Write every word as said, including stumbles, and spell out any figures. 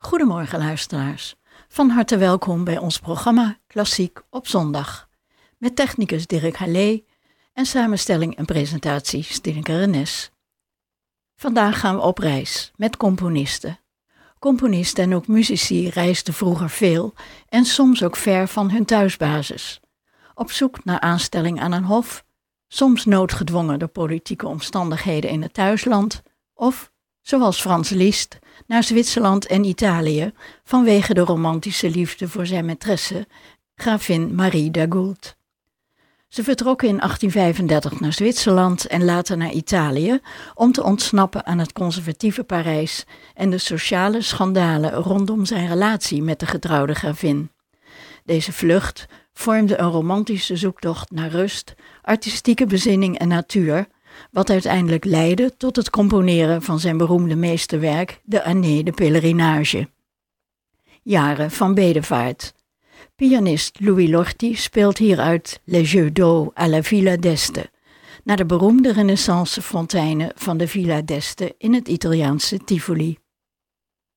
Goedemorgen luisteraars. Van harte welkom bij ons programma Klassiek op zondag. Met technicus Dirk Hallé en samenstelling en presentatie Stineke Rennes. Vandaag gaan we op reis met componisten. Componisten en ook muzici reisden vroeger veel en soms ook ver van hun thuisbasis. Op zoek naar aanstelling aan een hof, soms noodgedwongen door politieke omstandigheden in het thuisland of, zoals Franz Liszt, naar Zwitserland en Italië vanwege de romantische liefde voor zijn maîtresse, gravin Marie d'Agoult. Ze vertrokken in achttien vijfendertig naar Zwitserland en later naar Italië om te ontsnappen aan het conservatieve Parijs en de sociale schandalen rondom zijn relatie met de getrouwde gravin. Deze vlucht vormde een romantische zoektocht naar rust, artistieke bezinning en natuur, wat uiteindelijk leidde tot het componeren van zijn beroemde meesterwerk, de Année de Pèlerinage. Jaren van bedevaart. Pianist Louis Lorty speelt hieruit Les Jeux d'eau à la Villa d'Este, naar de beroemde renaissance fonteinen van de Villa d'Este in het Italiaanse Tivoli.